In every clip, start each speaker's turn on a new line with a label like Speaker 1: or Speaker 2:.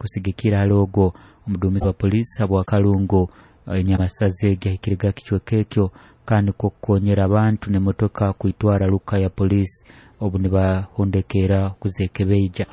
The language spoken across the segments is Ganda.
Speaker 1: kusigikira logo omuduumizi wa poliisi habwa Kalungu enyamasaze gahikiriga kichwekekyo kandi kokonyera abantu ne motoka kuitwara luka ya poliisi obu ne bahondekera kuzekebeija.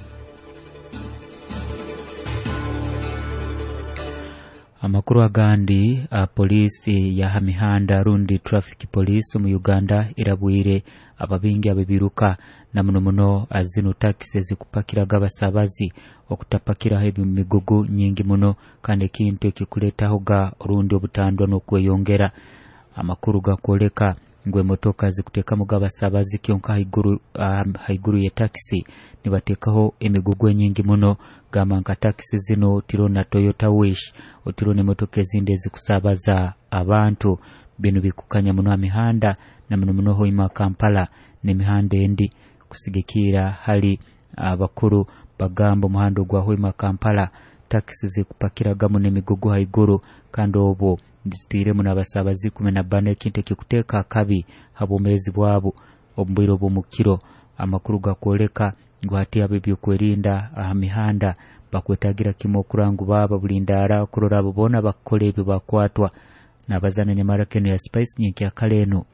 Speaker 1: Amakuru agandi polisi ya Hamihanda rundi traffic police mu Uganda irabwire ababingi abebiruka na muno azino taxi zikupakiraga abasabazi okutapakira hebi migugu nyingi muno kandi kintu ekikuletaho ga rundi obutandwa n'okweyongera. Amakuru gakoleka ngwe motoka zikuteka muga abasabazi kyonka haiguru ya taxi nibatekaho emigugu nyingi muno gamanka taxi zino tiro na Toyota Wish otiro ne motoka ezinde zikusabaza abantu bino bikukanya muno Hamihanda na muno hoima Kampala ne mihanda endi kusigikira hali abakuru bagamba muhando gwa hoima Kampala taxi zikupakiraga muno emigugu haiguru kandi obo ndistire muna abasabazi 14 kintu kikuteka akabi habomezi bwabo ombwiro bomukiro. Amakuru gakoleka ngwati abebyo kwerinda Hamihanda bakwetagira kimo kurangu baba bulindara kurora bobona bakole ebyo bakwatwa nabazana ne marakeno ya Spice nyinki akaleno.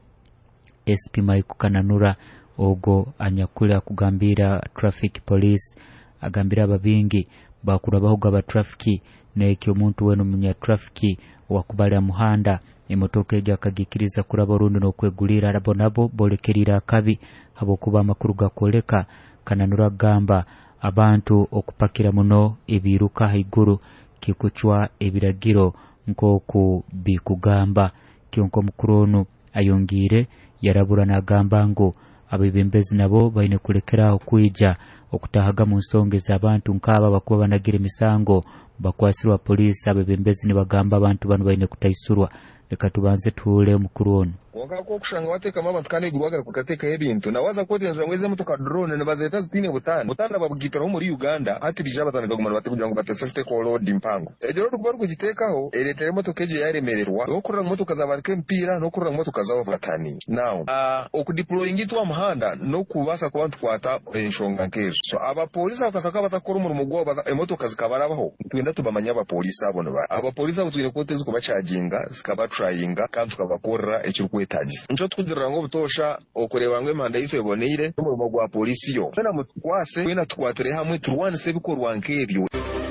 Speaker 1: SP Mike Kananura ogo anyakula kugambira traffic police agambira ababingi bakurabaho gaba traffic nekyo omuntu weno munya traffic wakubala muhanda emotoka eja kagikiriza kuraba rundo n'okwegulira nabo bolekerira akabi habo kuba amakuru gakoleka. Kananura gamba abantu okupakira muno ebiruka haiguru kikuchwa ebiragiro nkoku bikugamba kyonko mukurono ayongire yarabura na gamba ngo abebembezi nabo baine kulekera okuija okutahaga mu nsonge z'abantu nkaba bakuba banagira emisango bakwasirwa poliisi abebembezi ne bagamba abantu bano baine kutaisurwa. Leka tubanze tuule mukuru ono
Speaker 2: wakako okushanga wateka abantu kandi igurwaga kukateka ebintu nawaza kotenza mweze mutoka drone ne bazeta zitine butanda babugitara ho muri Uganda hati bijaba batanaga kumana batekugira ngo batesafite ko load impango ejoro kuba kugitekaho eretere motoka eje yaremererwa okurra motoka za barike mpira no kurra motoka za batani now okudeploying itwa muhanda no kubasa ku bantu kwata enshonga nkezo so aba police bakasaka batakora umurumo gwo emotoka zikabarabaho twenda tubamanya aba police abono aba police abo twine kote zuko bacaginga zikaba tryinga kandi tukabakora ekirukwe tagisi ncho tukugira ngo butosha okureba ngo imanda yife bonire umurumo gwa polisi yo na mutkwase kwina tukwatere hamwe turwanise bikorwa nkebyo.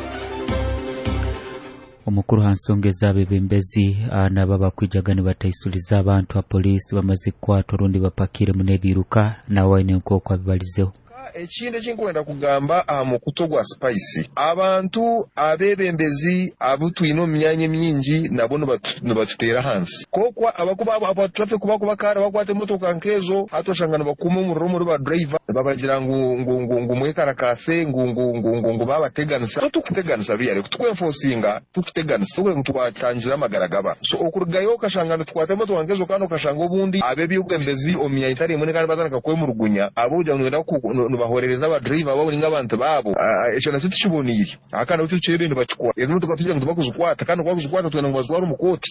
Speaker 1: Omukuru hansongeza abebembezi nababa kwijagani batayisuliza abantu a polisi bamaze kwatwa rundi bapakire munebiruka na waine nkoko abibalizeho.
Speaker 2: Ekinde kinkwenda kugamba mu kutogwa Spice abantu abebembezi abutwino myanye myingi nabo batutera hansi kokwa abakuba aba traffic bakara bakwate motoka nkezo atoshangana bakuma mu rumo rwa driver babagira ngo mwekarakase ngo babateganisa tukuteganisa biyare tukwenforcinga tukuteganisa ngo twatangira magaragaba so okurugayo kashangana tukwate motoka nkezo kano kashanga obundi abebi ubwembezi omya itari mune kandi bazanaka kwe mu rugunya abuja nwenda ku bahorereza aba driver babo ninga abantu babo echo na tuchibonire akana utuchire bintu bachikwa ezo tukatujya ngo bakuzukwata kandi kwakuzukwata twena ngo bazwara umukoti.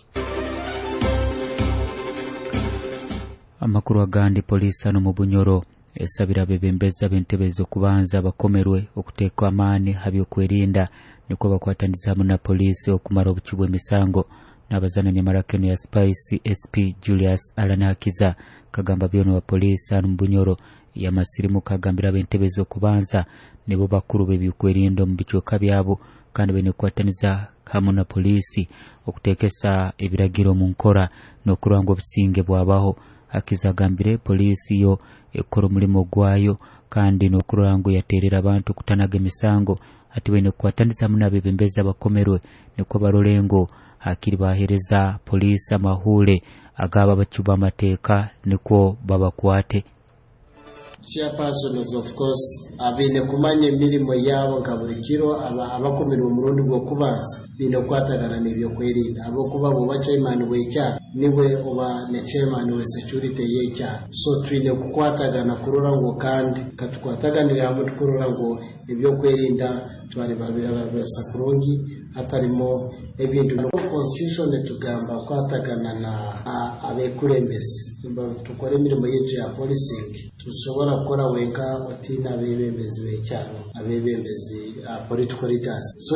Speaker 1: Amakuru agandi polisi no mu Bunyoro esabira bebembeza bentebezo kubanza bakomerwe okutekwa amani habyo kwerinda niko bakwatandiza mu na polisi okumara obuchibwe misango nabazana ne marakeno ya Spice SP Julius Alanakiza kagamba byono wa polisi no mu Bunyoro ya masirimu kagambira bentebezo kubanza nibo bakuru bebyukwerindo mu bicoka byabo kandi bene kwataniza hamwe na polisi okutekesa ebiragiro mu nkora no kurangwa businge bwabaho akizagambire polisi yo ekoro mulimo gwayo kandi no kurango yaterera abantu kutanaga misango ati bene kwataniza muna bebembeza bakomerwe niko barolengo hakiri bahereza polisi amahule agaba bacuba amateka niko babakwate.
Speaker 3: Chairpersons of course abine kumanye mirimo yabo ngaburikiro abakomerwa umurundi bwo kubanza bine kwatagana n'ibyo kwerinda abo kuba bo chairman w'icya niwe oba ne chairman we security y'icya so twine kukwatagana kurora ngo kandi katukwataganira hamwe kurora ngo ibyo kwerinda twari babira besa kurungi hatarimo ebintu no constitution tugamba kwatagana na abekurembese tukore imirimo y'icyo ya policing tushobora gukora wenka otina abebembezi b'icyaha abebembezi political leaders.